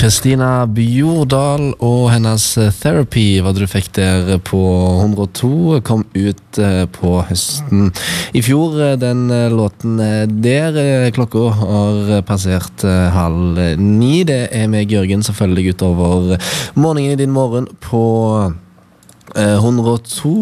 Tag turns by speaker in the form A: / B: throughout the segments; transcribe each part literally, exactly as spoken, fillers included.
A: Kristina Bjordal og hennes Therapy, hva du fikk der på hundre og to, kom ut på høsten i fjor. Den låten der, klokka har passert halv ni. Det er meg, Jørgen, selvfølgelig utover morgenen i din morgen på hundre og to.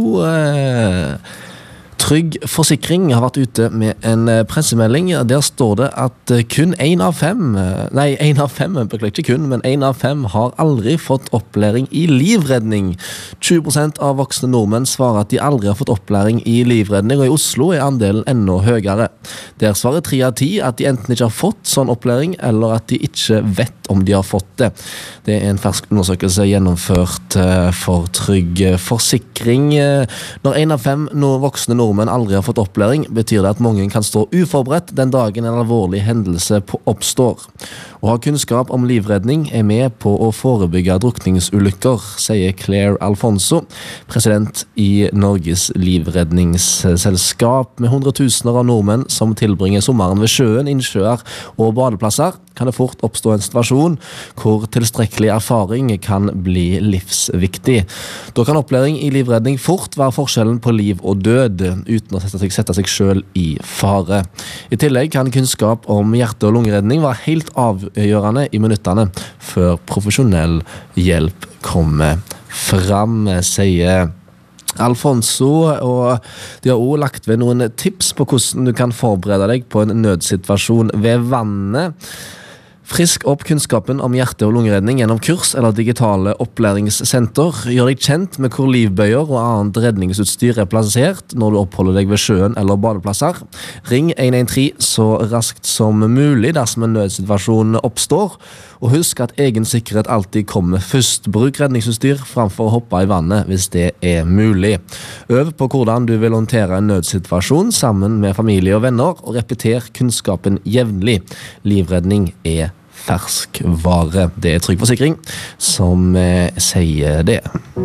A: Trygg Forsikring har vært ute med en pressemelding. Der står det at kun en av fem, nei, en av fem, beklager ikke kun, men en av fem har aldri fått opplæring i livredning. tjue prosent av voksne nordmenn svarer at de aldri har fått opplæring i livredning, og i Oslo er andelen enda høyere. Der svarer tre av ti at de enten ikke har fått sånn opplæring, eller at de ikke vet om de har fått det. Det er en fersk undersøkelse gjennomført for Trygg Forsikring. Når en av fem voksne nordmenn men aldri har fått opplæring, betyr det at mange kan stå uforberedt den dagen en alvorlig hendelse oppstår. Å ha kunnskap om livredning er med på å forebygge drukningsulykker, sier Claire Alfonso, president i Norges livredningsselskap. Med hundretusener av nordmenn som tilbringer sommeren ved sjøen, innsjøer og badeplasser, kan det fort oppstå en situasjon hvor tilstrekkelig erfaring kan bli livsviktig. Da kan opplæring i livredning fort være forskjellen på liv og død, uten å sette seg, sette seg selv i fare. I tillegg kan kunnskap om hjerte- og lungeredning være helt avgjørende i minuttene før profesjonell hjelp kommer fram, sier Alfonso, og de har også lagt ved noen tips på hvordan du kan forberede deg på en nødsituasjon ved vannet. Frisk opp kunnskapen om hjerte- og lungeredning gjennom kurs eller digitale opplæringssenter. Gjør deg kjent med hvor livbøyer og annet redningsutstyr er plassert når du oppholder deg ved sjøen eller badeplasser. Ring en en tre så raskt som mulig dersom en nødsituasjon oppstår. Og husk at egen sikkerhet alltid kommer først. Bruk redningsutstyr framfor å hoppe i vannet hvis det er mulig. Øv på hvordan du vil håndtere en nødsituasjon sammen med familie og venner, og repeter kunnskapen jevnlig. Livredning er ferskvare. Det er Trygg Forsikring som eh, sier det.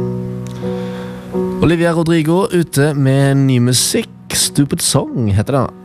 A: Olivia Rodrigo ute med ny musikk. Stupid Song heter det.